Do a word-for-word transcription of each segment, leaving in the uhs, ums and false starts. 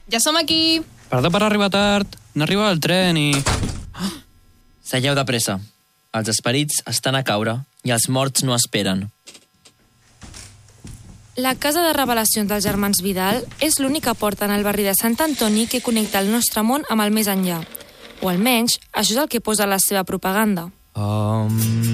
Ja som aquí! Perdó per arribar tard. N'arriba el tren i... Seieu de pressa. Els esperits estan a caure i els morts no esperen. La casa de revelacions dels germans Vidal és l'única porta en el barri de Sant Antoni que connecta el nostre món amb el més enllà. O almenys, això és el que posa la seva propaganda. Um...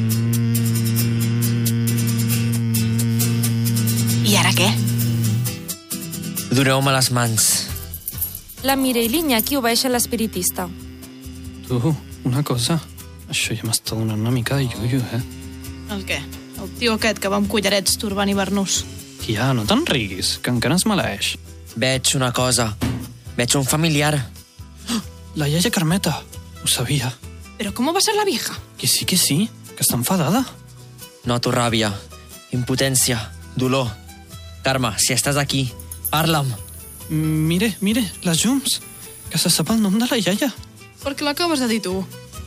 I ara què? Doneu-me les mans. La Mireia i l'Iñaki obeeixen l'espiritista. Tu, una cosa. Això ja m'està donant una mica de iuio, eh? El què? El tio aquest que va amb collarets turbant i barnús. Tia, no te'n riguis, que encara es maleeix. Veig una cosa. Veig un familiar. La iaia Carmeta. Ho sabia. Però com va ser la vieja? Que sí, que sí, que està enfadada. Noto ràbia, impotència, dolor. Carme, si estàs aquí, parla'm. Mire, mire, les llums. Que se sap el nom de la iaia. Perquè l'acabes de dir tu.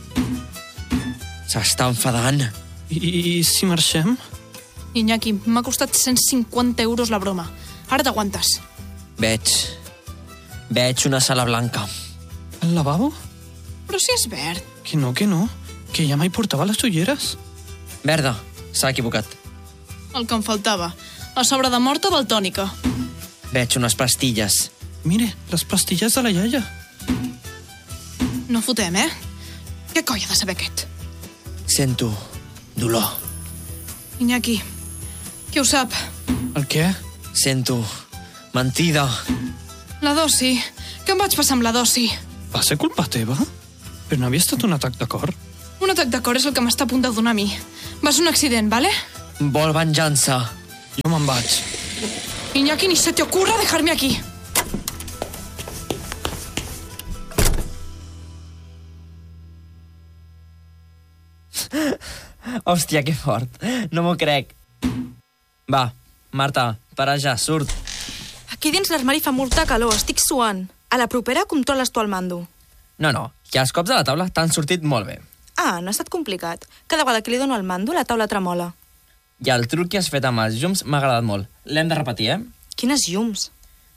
S'està enfadant. I, I si marxem? Iñaki, m'ha costat cent cinquanta euros la broma. Ara t'aguantes. Veig... Veig una sala blanca. El lavabo? Però si és verd. Que no, que no. Que ja mai portava les ulleres. Verda, s'ha equivocat. El que em faltava. A sobre de morta daltònica. Veig unes pastilles. Mire, les pastilles de la iaia. No fotem, eh? Què coi ha de saber aquest? Sento dolor. Iñaki, qui ho sap? El què? Sento mentida. La dosi. Què em vaig passar amb la dosi? Va ser culpa teva? Però no havia estat un atac de cor? Un atac de cor és el que m'està a punt de donar a mi. Va ser un accident, vale? Vol venjança. Jo me'n vaig. Iñaki, ni se te ocurra dejarme aquí. Hòstia, que fort. No m'ho crec. Va, Marta, para ja, surt. Aquí dins l'armari fa molta calor, estic suant. A la propera controles tu el mando. No, no, que els cops de la taula t'han sortit molt bé. Ah, no ha estat complicat. Cada vegada que li dono el mando, la taula tremola. I el truc que has fet amb els llums m'ha agradat molt. L'hem de repetir, eh? Quines llums.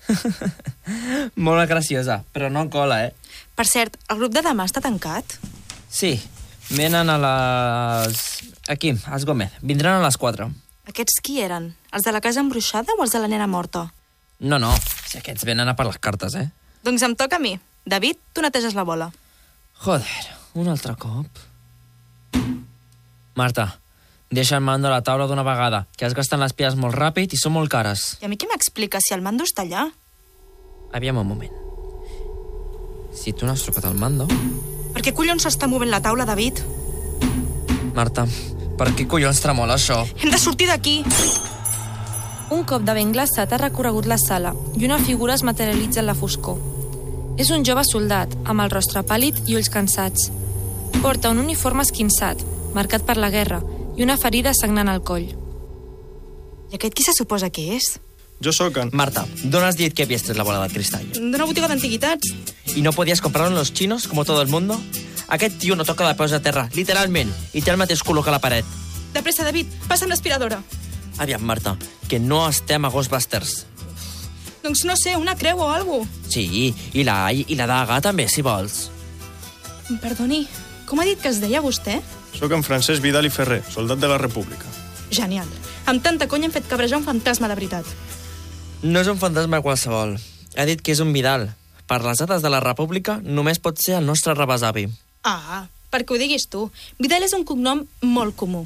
Molt graciosa, però no cola, eh? Per cert, el grup de demà està tancat? Sí, venen a les... Aquí, als Gómez. Vindran a les quatre. Aquests qui eren? Els de la casa embruixada o els de la nena morta? No, no, si aquests venen a per les cartes, eh? Doncs em toca a mi. David, tu neteges la bola. Joder, un altre cop. Marta, deixa el mando a la taula d'una vegada, que has gastat les piles molt ràpid i són molt cares. I a mi què m'explica si el mando està allà? Aviam un moment. Si tu no has trucat al mando... Per què collons s'està movent la taula, David? Marta, per què collons tremola això? Hem de sortir d'aquí! Un cop de vent glaçat ha recorregut la sala i una figura es materialitza en la foscor. És un jove soldat, amb el rostre pàl·lid i ulls cansats. Porta un uniforme esquinçat, marcat per la guerra, i una ferida sagnant al coll. I aquest qui se suposa que és? Jo sóc en... Marta, ¿dónde has dit que habías la bola de cristal? D'una botiga d'antiguitats. ¿Y no podías comprarlo en los chinos, como todo el mundo? Aquest tio no toca de peus a terra, literalment, i té el mateix color que la paret. De pressa, David, passa'm l'aspiradora. Aviam, Marta, que no estem a Ghostbusters. Doncs no sé, una creu o alguna cosa. Sí, i la i la daga també, si vols. Perdoni, com ha dit que es deia vostè? Sóc en Francesc Vidal i Ferrer, soldat de la República. Genial. Amb tanta conya hem fet cabrejar un fantasma de veritat. No és un fantasma qualsevol. Ha dit que és un Vidal. Per les dates de la República només pot ser el nostre rebesavi. Ah, perquè ho diguis tu. Vidal és un cognom molt comú.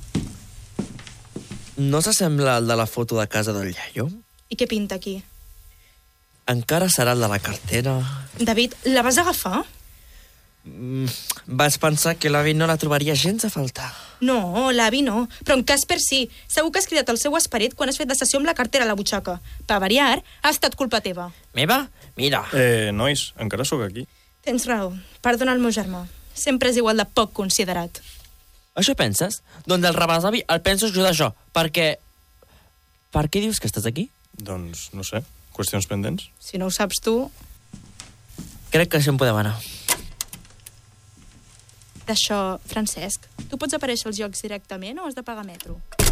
No s'assembla al de la foto de casa del iaio? I què pinta aquí? Encara serà el de la cartera. David, la vas agafar? Mm, vaig pensar que l'avi no la trobaria gens a faltar. No, l'avi no, però en Casper sí. Segur que has cridat el seu esperit quan has fet la sessió amb la cartera a la butxaca. Per variar, ha estat culpa teva. Meva? Mira. Eh, nois, encara sóc aquí. Tens raó. Perdona el meu germà. Sempre és igual de poc considerat. Això penses? Doncs el rebesavi el penso jo d'això, perquè... Per què dius que estàs aquí? Doncs, no sé, qüestions pendents. Si no ho saps tu... Crec que això en podem anar. D'això, Francesc, tu pots aparèixer als jocs directament o has de pagar metro?